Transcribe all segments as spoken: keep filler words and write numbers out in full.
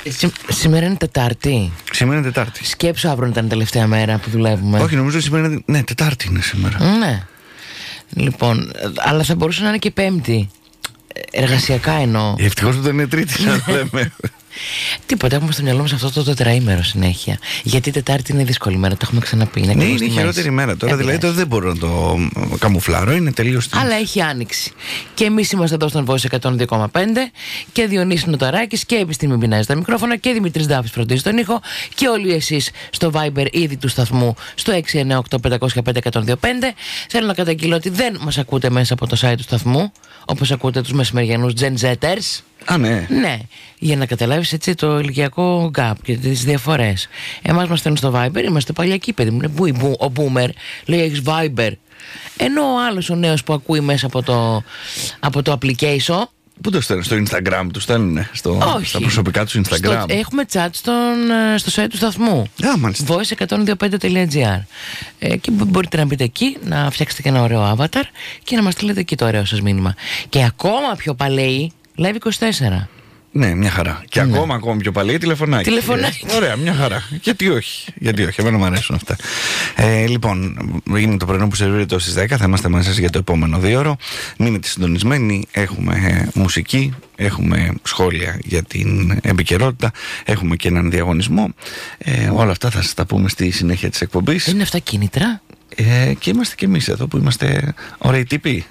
Σή, σήμερα είναι Τετάρτη. Σήμερα είναι Τετάρτη. Σκέψου αύριο ήταν η τελευταία μέρα που δουλεύουμε. Όχι, νομίζω σήμερα είναι. Ναι, Τετάρτη είναι σήμερα. Ναι. Λοιπόν, αλλά θα μπορούσε να είναι και Πέμπτη. Εργασιακά εννοώ. Ευτυχώς που δεν είναι Τρίτη, να λέμε. Τίποτα, έχουμε στο μυαλό μας αυτό το τετραήμερο συνέχεια. Γιατί Τετάρτη είναι δύσκολη μέρα, το έχουμε ξαναπεί. Είναι, ναι, είναι η χειρότερη μέρα. Τώρα ε, δηλαδή τώρα δεν μπορώ να το καμουφλάρω, είναι τελείως. Αλλά έχει άνοιξη. Και εμείς είμαστε εδώ στον Voice εκατόν δύο κόμμα πέντε και Διονύσης Νοταράκης και Επιστήμη Μπινάζη στα μικρόφωνα και Δημήτρης Ντάφης φροντίζει τον ήχο και όλοι εσείς στο Viber ήδη του σταθμού στο έξι εννιά οκτώ πέντε μηδέν πέντε ένα μηδέν δύο πέντε. Θέλω να καταγγείλω ότι δεν μας ακούτε μέσα από το site του σταθμού, όπως ακούτε τους μεσημεριανούς Gen Zers. Α, ναι. Ναι, για να καταλάβεις έτσι το ηλικιακό gap και τις διαφορές. Εμάς μας στέλνουν στο Viber, είμαστε παλιακοί παιδί μου. Ο Boomer λέει έχεις Viber. Ενώ ο άλλος ο νέος που ακούει μέσα από το, από το application. Πού το στέλνουν, στο Instagram του στέλνουνε, στο, στα προσωπικά του Instagram. Στο, έχουμε chat στον, στο site του σταθμού. Α, μάλιστα. voice εκατόν δύο πέντε τελεία gr. ε, Και μπορείτε να μπείτε εκεί, να φτιάξετε και ένα ωραίο avatar και να μας στείλετε εκεί το ωραίο σας μήνυμα. Και ακόμα πιο παλαιοί, Live είκοσι τέσσερα. Ναι, μια χαρά. Και ναι. ακόμα, ακόμα πιο παλαιοί τηλεφωνάκι. Τηλεφωνάκι. Ε, ωραία, μια χαρά. Γιατί όχι. Γιατί όχι, εμένα μου αρέσουν αυτά. Ε, λοιπόν, είναι το πρωινό που σερβίρεται στις δέκα. Θα είμαστε μαζί σας για το επόμενο δύο ώρο. Μείνετε συντονισμένοι. Έχουμε ε, μουσική, έχουμε σχόλια για την επικαιρότητα, έχουμε και έναν διαγωνισμό. Ε, όλα αυτά θα σας τα πούμε στη συνέχεια της εκπομπής. Είναι αυτά κίνητρα. Ε, και είμαστε και εμείς εδώ που είμαστε ωραίοι τύποι.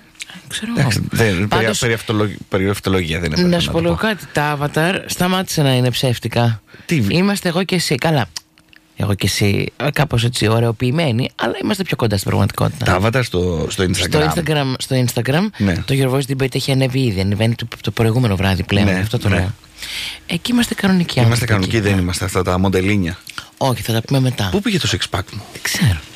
Περί αυτολογία δεν είναι. Να σου πω λίγο κάτι. Τα avatar σταμάτησε να είναι ψεύτικα. Τι? Είμαστε εγώ και εσύ. Καλά. Εγώ και εσύ κάπως έτσι ωραιοποιημένοι, αλλά είμαστε πιο κοντά στην πραγματικότητα. Τα avatar στο, στο Instagram. Στο Instagram, στο Instagram ναι. Το Your Voice Debate έχει ανέβει ήδη. Ανεβαίνει το, το προηγούμενο βράδυ πλέον. Ναι, αυτό το ναι. λέω. Εκεί είμαστε κανονικοί. Είμαστε κανονικοί, δεν είμαστε αυτά τα μοντελίνια. Όχι, θα τα πούμε μετά. Πού πήγε το six pack μου? Δεν ξέρω.